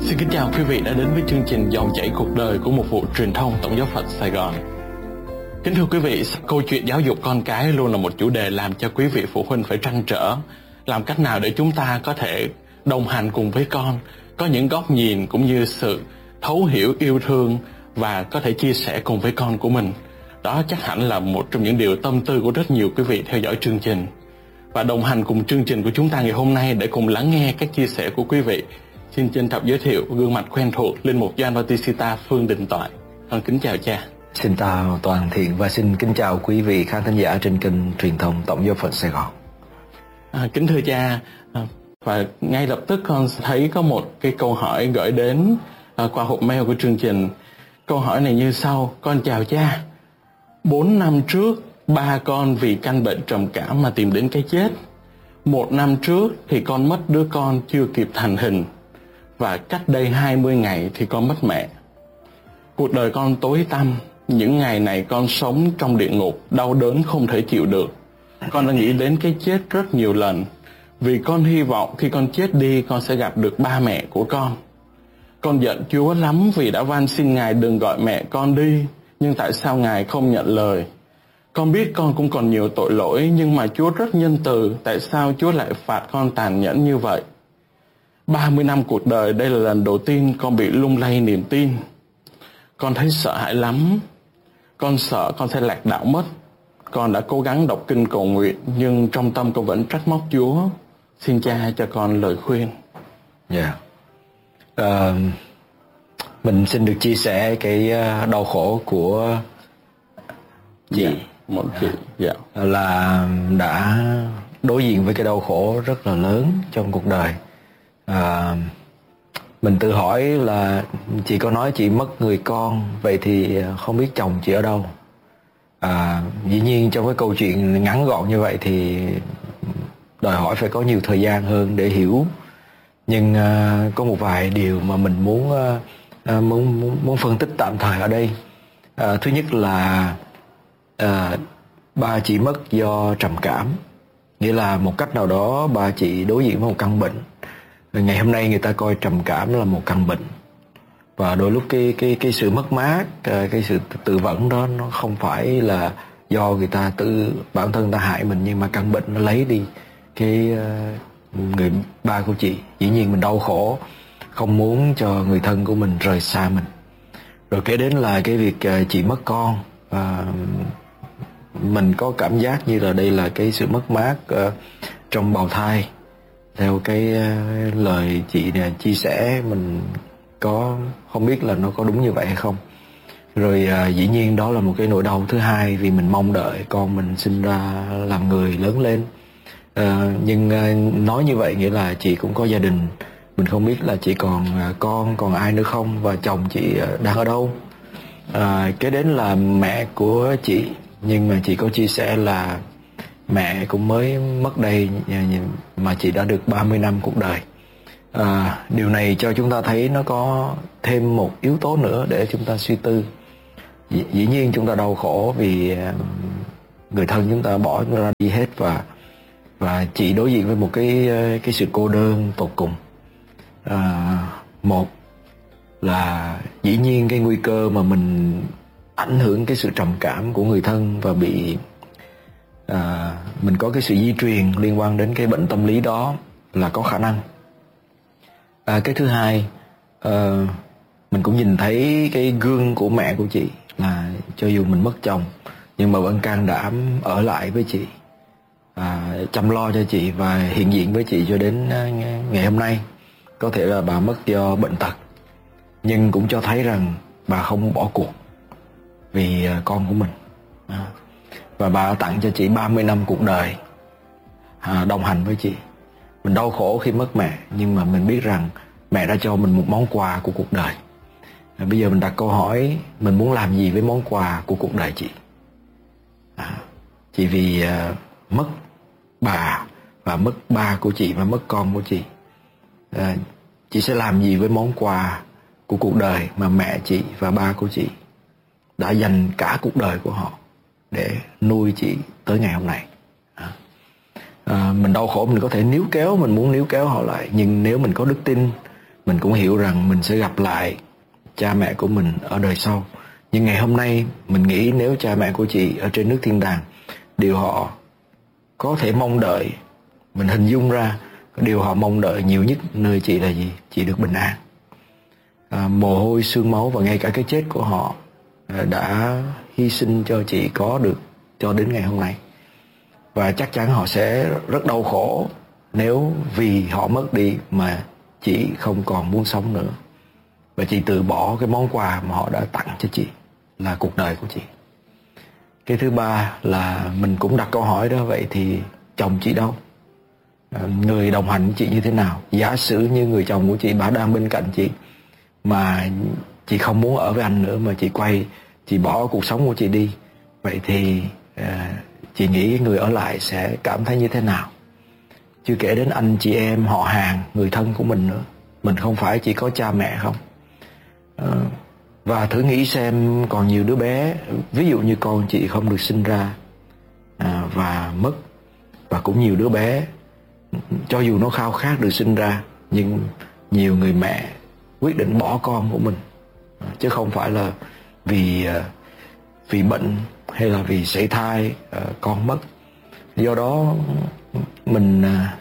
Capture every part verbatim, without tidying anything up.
Xin kính chào quý vị đã đến với chương trình Dòng chảy cuộc đời của một vụ truyền thông Tổng giáo phận Sài Gòn. Kính thưa quý vị, câu chuyện giáo dục con cái luôn là một chủ đề làm cho quý vị phụ huynh phải trăn trở. Làm cách nào để chúng ta có thể đồng hành cùng với con, có những góc nhìn cũng như sự thấu hiểu, yêu thương và có thể chia sẻ cùng với con của mình. Đó chắc hẳn là một trong những điều tâm tư của rất nhiều quý vị theo dõi chương trình. Và đồng hành cùng chương trình của chúng ta ngày hôm nay để cùng lắng nghe các chia sẻ của quý vị, xin trân trọng giới thiệu gương mặt quen thuộc Linh mục Gioan Bautista Phương Đình Toại. Con kính chào cha. Xin chào toàn thiện và xin kính chào quý vị khán thính giả trên kênh truyền thông Tổng giáo phận Sài Gòn. À, kính thưa cha, à, và ngay lập tức con thấy có một cái câu hỏi gửi đến à, qua hộp mail của chương trình. Câu hỏi này như sau: con chào cha. Bốn năm trước, ba con vì căn bệnh trầm cảm mà tìm đến cái chết. Một năm trước thì con mất đứa con chưa kịp thành hình. Và cách đây hai mươi ngày thì con mất mẹ. Cuộc đời con tối tăm. Những ngày này con sống trong địa ngục, đau đớn không thể chịu được. Con đã nghĩ đến cái chết rất nhiều lần, vì con hy vọng khi con chết đi con sẽ gặp được ba mẹ của con. Con giận Chúa lắm vì đã van xin Ngài đừng gọi mẹ con đi, nhưng tại sao Ngài không nhận lời? Con biết con cũng còn nhiều tội lỗi, nhưng mà Chúa rất nhân từ, tại sao Chúa lại phạt con tàn nhẫn như vậy? ba mươi năm cuộc đời, đây là lần đầu tiên con bị lung lay niềm tin. Con thấy sợ hãi lắm. Con sợ con sẽ lạc đạo mất. Con đã cố gắng đọc kinh cầu nguyện, nhưng trong tâm con vẫn trách móc Chúa. Xin cha cho con lời khuyên. Dạ. Yeah. Uh, mình xin được chia sẻ cái đau khổ của chị. Yeah, một chị. Yeah. Là đã đối diện với cái đau khổ rất là lớn trong cuộc đời. À, mình tự hỏi là chị có nói chị mất người con, vậy thì không biết chồng chị ở đâu. À, dĩ nhiên trong cái câu chuyện ngắn gọn như vậy thì đòi hỏi phải có nhiều thời gian hơn để hiểu. Nhưng uh, có một vài điều mà mình muốn uh, muốn, muốn muốn phân tích tạm thời ở đây. Uh, thứ nhất là uh, ba chị mất do trầm cảm, nghĩa là một cách nào đó ba chị đối diện với một căn bệnh. Ngày hôm nay người ta coi trầm cảm là một căn bệnh, và đôi lúc cái cái cái sự mất mát, cái sự tự vẫn đó nó không phải là do người ta tự bản thân ta hại mình, nhưng mà căn bệnh nó lấy đi cái người ba của chị. Dĩ nhiên mình đau khổ, không muốn cho người thân của mình rời xa mình. Rồi kế đến là cái việc chị mất con, và mình có cảm giác như là đây là cái sự mất mát trong bào thai. Theo cái lời chị này chia sẻ, mình có không biết là nó có đúng như vậy hay không. Rồi à, dĩ nhiên đó là một cái nỗi đau thứ hai, vì mình mong đợi con mình sinh ra làm người lớn lên. à, Nhưng à, nói như vậy nghĩa là chị cũng có gia đình. Mình không biết là chị còn à, con, còn ai nữa không, và chồng chị à, đang ở đâu. à, Kế đến là mẹ của chị. Nhưng mà chị có chia sẻ là mẹ cũng mới mất đây, mà chị đã được ba mươi năm cuộc đời. à, Điều này cho chúng ta thấy nó có thêm một yếu tố nữa để chúng ta suy tư. Dĩ, dĩ nhiên chúng ta đau khổ vì người thân chúng ta bỏ chúng ta đi hết, và và chị đối diện với một cái cái sự cô đơn tột cùng. à, Một là dĩ nhiên cái nguy cơ mà mình ảnh hưởng cái sự trầm cảm của người thân và bị À, mình có cái sự di truyền liên quan đến cái bệnh tâm lý đó là có khả năng. à, Cái thứ hai, à, mình cũng nhìn thấy cái gương của mẹ của chị, là cho dù mình mất chồng nhưng mà vẫn can đảm ở lại với chị, à, chăm lo cho chị và hiện diện với chị cho đến ngày hôm nay. Có thể là bà mất do bệnh tật, nhưng cũng cho thấy rằng bà không bỏ cuộc vì con của mình. à, Và bà tặng cho chị ba mươi năm cuộc đời à, đồng hành với chị. Mình đau khổ khi mất mẹ, nhưng mà mình biết rằng mẹ đã cho mình một món quà của cuộc đời. à, Bây giờ mình đặt câu hỏi, mình muốn làm gì với món quà của cuộc đời chị? à, Chị vì à, mất bà và mất ba của chị và mất con của chị, à, chị sẽ làm gì với món quà của cuộc đời mà mẹ chị và ba của chị đã dành cả cuộc đời của họ để nuôi chị tới ngày hôm nay? à, à, Mình đau khổ, mình có thể níu kéo, mình muốn níu kéo họ lại. Nhưng nếu mình có đức tin, mình cũng hiểu rằng mình sẽ gặp lại cha mẹ của mình ở đời sau. Nhưng ngày hôm nay mình nghĩ nếu cha mẹ của chị ở trên nước thiên đàng, điều họ có thể mong đợi, mình hình dung ra điều họ mong đợi nhiều nhất nơi chị là gì? Chị được bình an. À, mồ hôi, xương máu và ngay cả cái chết của họ đã hy sinh cho chị có được cho đến ngày hôm nay. Và chắc chắn họ sẽ rất đau khổ nếu vì họ mất đi mà chị không còn muốn sống nữa. Và chị từ bỏ cái món quà mà họ đã tặng cho chị, là cuộc đời của chị. Cái thứ ba là mình cũng đặt câu hỏi đó, vậy thì chồng chị đâu? Người đồng hành với chị như thế nào? Giả sử như người chồng của chị bà đang bên cạnh chị mà chị không muốn ở với anh nữa, mà chị quay, chị bỏ cuộc sống của chị đi, vậy thì à, chị nghĩ người ở lại sẽ cảm thấy như thế nào? Chưa kể đến anh chị em họ hàng, người thân của mình nữa. Mình không phải chỉ có cha mẹ không? à, Và thử nghĩ xem còn nhiều đứa bé, ví dụ như con chị không được sinh ra à, và mất. Và cũng nhiều đứa bé cho dù nó khao khát được sinh ra, nhưng nhiều người mẹ quyết định bỏ con của mình, chứ không phải là vì vì bệnh hay là vì sảy thai con mất. Do đó mình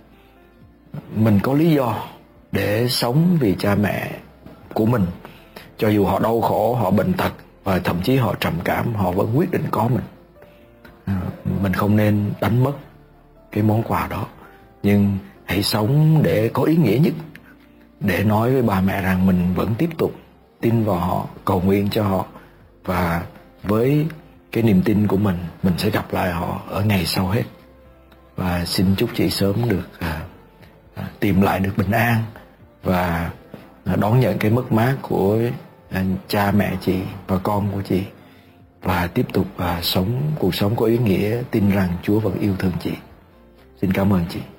mình có lý do để sống vì cha mẹ của mình, cho dù họ đau khổ, họ bệnh tật và thậm chí họ trầm cảm, họ vẫn quyết định có mình. Mình không nên đánh mất cái món quà đó, nhưng hãy sống để có ý nghĩa nhất, để nói với bà mẹ rằng mình vẫn tiếp tục tin vào họ, cầu nguyện cho họ, và với cái niềm tin của mình, mình sẽ gặp lại họ ở ngày sau hết. Và xin chúc chị sớm được à, à, tìm lại được bình an và à, đón nhận cái mất mát của à, cha mẹ chị và con của chị, và tiếp tục à, sống cuộc sống có ý nghĩa, tin rằng Chúa vẫn yêu thương chị. Xin cảm ơn chị.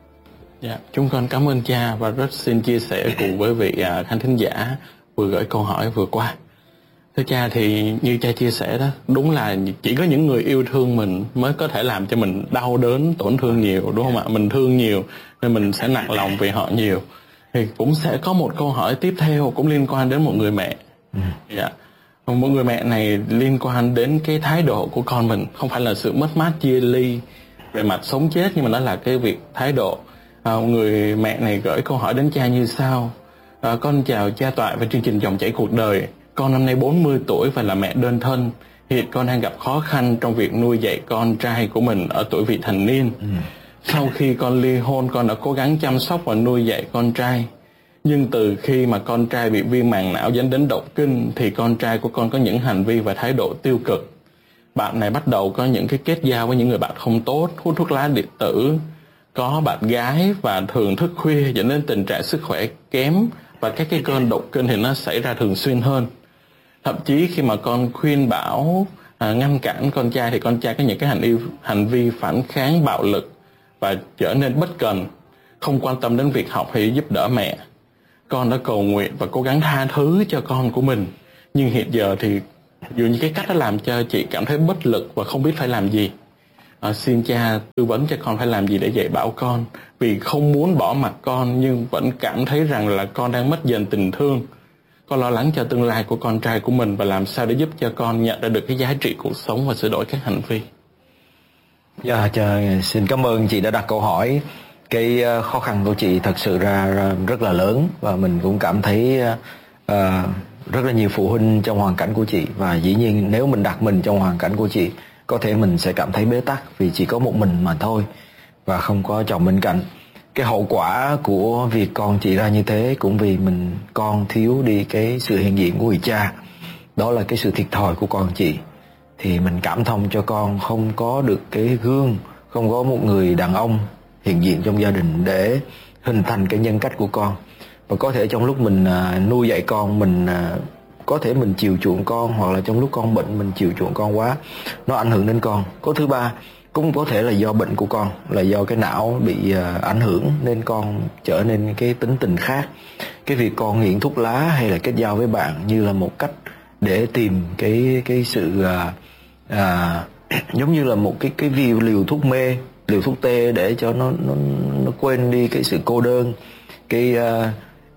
Dạ, chúng con cảm ơn cha và rất xin chia sẻ cùng với vị à, khán thính giả vừa gửi câu hỏi vừa qua. Thưa cha, thì như cha chia sẻ đó, đúng là chỉ có những người yêu thương mình mới có thể làm cho mình đau đớn, tổn thương nhiều, đúng không ạ? Mình thương nhiều nên mình sẽ nặng lòng vì họ nhiều. Thì cũng sẽ có một câu hỏi tiếp theo cũng liên quan đến một người mẹ. Ừ. Dạ. Một người mẹ này liên quan đến cái thái độ của con mình, không phải là sự mất mát chia ly về mặt sống chết, nhưng mà nó là cái việc thái độ. À, người mẹ này gửi câu hỏi đến cha như sau. À, con chào cha Toại và chương trình Dòng Chảy Cuộc Đời. Con năm nay bốn mươi tuổi và là mẹ đơn thân. Hiện con đang gặp khó khăn trong việc nuôi dạy con trai của mình ở tuổi vị thành niên. Ừ. Sau khi con ly hôn, con đã cố gắng chăm sóc và nuôi dạy con trai. Nhưng từ khi mà con trai bị viêm màng não dẫn đến động kinh, thì con trai của con có những hành vi và thái độ tiêu cực. Bạn này bắt đầu có những cái kết giao với những người bạn không tốt, hút thuốc lá điện tử, có bạn gái và thường thức khuya, dẫn đến tình trạng sức khỏe kém, và các cái cơn động kinh thì nó xảy ra thường xuyên hơn. Thậm chí khi mà con khuyên bảo à, ngăn cản con trai, thì con trai có những cái hành vi, hành vi phản kháng bạo lực và trở nên bất cần, không quan tâm đến việc học hay giúp đỡ mẹ. Con đã cầu nguyện và cố gắng tha thứ cho con của mình, nhưng hiện giờ thì dù như cái cách đó làm cho chị cảm thấy bất lực và không biết phải làm gì. À, xin cha tư vấn cho con phải làm gì để dạy bảo con, vì không muốn bỏ mặc con nhưng vẫn cảm thấy rằng là con đang mất dần tình thương. Con lo lắng cho tương lai của con trai của mình và làm sao để giúp cho con nhận ra được cái giá trị cuộc sống và sửa đổi các hành vi. Dạ, yeah, xin cảm ơn chị đã đặt câu hỏi. Cái khó khăn của chị thật sự ra rất là lớn, và mình cũng cảm thấy uh, rất là nhiều phụ huynh trong hoàn cảnh của chị. Và dĩ nhiên nếu mình đặt mình trong hoàn cảnh của chị, có thể mình sẽ cảm thấy bế tắc vì chỉ có một mình mà thôi và không có chồng bên cạnh. Cái hậu quả của việc con chị ra như thế cũng vì mình con thiếu đi cái sự hiện diện của người cha. Đó là cái sự thiệt thòi của con chị. Thì mình cảm thông cho con không có được cái gương, không có một người đàn ông hiện diện trong gia đình để hình thành cái nhân cách của con. Và có thể trong lúc mình uh, nuôi dạy con, mình uh, có thể mình chiều chuộng con, hoặc là trong lúc con bệnh mình chiều chuộng con quá, nó ảnh hưởng đến con. Có thứ ba, cũng có thể là do bệnh của con, là do cái não bị uh, ảnh hưởng nên con trở nên cái tính tình khác. Cái việc con nghiện thuốc lá hay là kết giao với bạn như là một cách để tìm cái cái sự uh, uh, giống như là một cái cái liều, liều thuốc mê, liều thuốc tê để cho nó nó nó quên đi cái sự cô đơn, cái uh,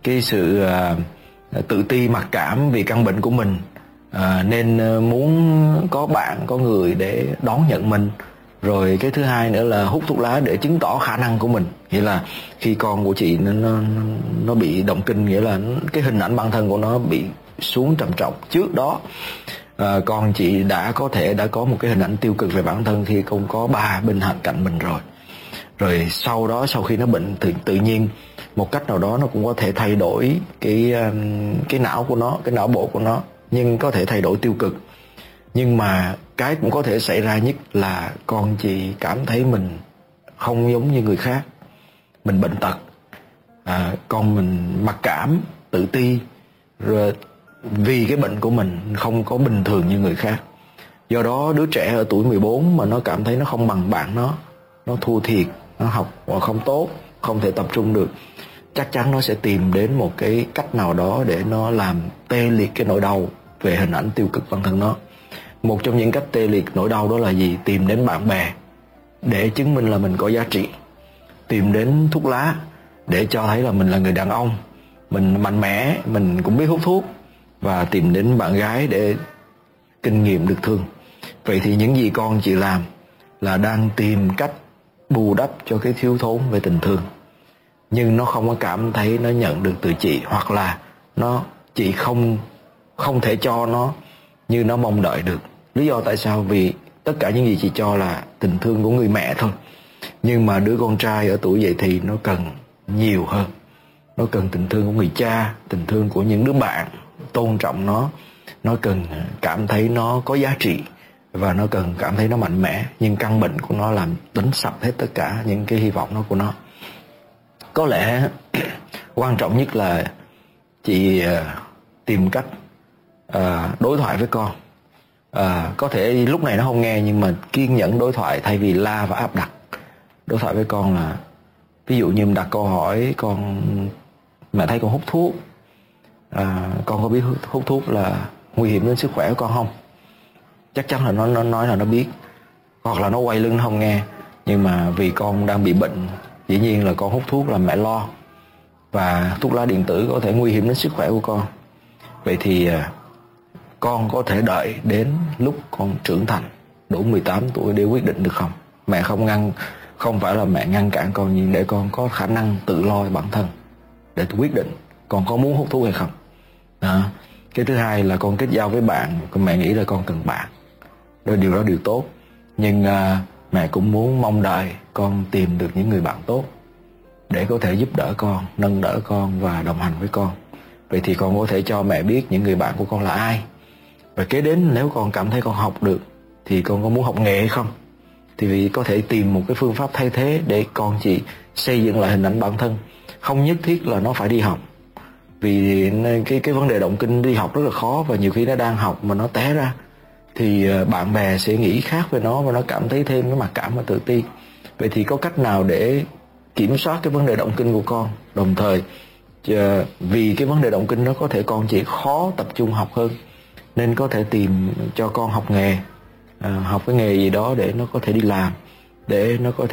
cái sự à, tự ti mặc cảm vì căn bệnh của mình, à, nên muốn có bạn, có người để đón nhận mình. Rồi cái thứ hai nữa là hút thuốc lá để chứng tỏ khả năng của mình. Nghĩa là khi con của chị nó nó, nó bị động kinh, nghĩa là cái hình ảnh bản thân của nó bị xuống trầm trọng. Trước đó à, con chị đã có thể đã có một cái hình ảnh tiêu cực về bản thân khi không có ba bên hạnh cạnh mình rồi. Rồi sau đó, sau khi nó bệnh thì tự nhiên một cách nào đó nó cũng có thể thay đổi cái cái não của nó, cái não bộ của nó, nhưng có thể thay đổi tiêu cực. Nhưng mà cái cũng có thể xảy ra nhất là con chị cảm thấy mình không giống như người khác, mình bệnh tật, à, con mình mặc cảm, tự ti, rồi vì cái bệnh của mình không có bình thường như người khác. Do đó đứa trẻ ở tuổi mười bốn mà nó cảm thấy nó không bằng bạn nó, nó thua thiệt, nó học không tốt, không thể tập trung được, chắc chắn nó sẽ tìm đến một cái cách nào đó để nó làm tê liệt cái nỗi đau về hình ảnh tiêu cực bản thân nó. Một trong những cách tê liệt nỗi đau đó là gì? Tìm đến bạn bè để chứng minh là mình có giá trị, tìm đến thuốc lá để cho thấy là mình là người đàn ông, mình mạnh mẽ, mình cũng biết hút thuốc, và tìm đến bạn gái để kinh nghiệm được thương. Vậy thì những gì con chị làm là đang tìm cách bù đắp cho cái thiếu thốn về tình thương, nhưng nó không có cảm thấy nó nhận được từ chị, hoặc là nó chị không không thể cho nó như nó mong đợi được. Lý do tại sao? Vì tất cả những gì chị cho là tình thương của người mẹ thôi, nhưng mà đứa con trai ở tuổi dậy thì nó cần nhiều hơn. Nó cần tình thương của người cha, tình thương của những đứa bạn tôn trọng nó, nó cần cảm thấy nó có giá trị, và nó cần cảm thấy nó mạnh mẽ. Nhưng căn bệnh của nó làm đánh sập hết tất cả những cái hy vọng đó của nó. Có lẽ quan trọng nhất là chị uh, tìm cách uh, đối thoại với con. uh, Có thể lúc này nó không nghe, nhưng mà kiên nhẫn đối thoại thay vì la và áp đặt. Đối thoại với con là, ví dụ như đặt câu hỏi con: mẹ thấy con hút thuốc, à, con có biết hút thuốc là nguy hiểm đến sức khỏe của con không? Chắc chắn là nó, nó nói là nó biết. Hoặc là nó quay lưng nó không nghe, nhưng mà vì con đang bị bệnh, dĩ nhiên là con hút thuốc là mẹ lo, và thuốc lá điện tử có thể nguy hiểm đến sức khỏe của con. Vậy thì à, con có thể đợi đến lúc con trưởng thành đủ mười tám tuổi để quyết định được không? Mẹ không ngăn, không phải là mẹ ngăn cản con, nhưng để con có khả năng tự lo bản thân để quyết định con có muốn hút thuốc hay không. Đó. Cái thứ hai là con kết giao với bạn. Con mẹ nghĩ là con cần bạn, đó, điều đó điều tốt, nhưng à, mẹ cũng muốn mong đợi con tìm được những người bạn tốt để có thể giúp đỡ con, nâng đỡ con và đồng hành với con. Vậy thì con có thể cho mẹ biết những người bạn của con là ai. Và kế đến, nếu con cảm thấy con học được thì con có muốn học nghề hay không, thì vì có thể tìm một cái phương pháp thay thế để con chị xây dựng lại hình ảnh bản thân. Không nhất thiết là nó phải đi học, vì cái cái vấn đề động kinh đi học rất là khó, và nhiều khi nó đang học mà nó té ra thì bạn bè sẽ nghĩ khác về nó, và nó cảm thấy thêm cái mặc cảm và tự ti. Vậy thì có cách nào để kiểm soát cái vấn đề động kinh của con, đồng thời vì cái vấn đề động kinh nó có thể con chỉ khó tập trung học hơn, nên có thể tìm cho con học nghề, à, học cái nghề gì đó để nó có thể đi làm, để nó có thể